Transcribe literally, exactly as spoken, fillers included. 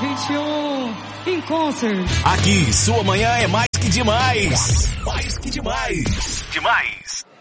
vinte e um, em concert. Aqui, sua manhã é mais que demais. Mais que demais. Demais.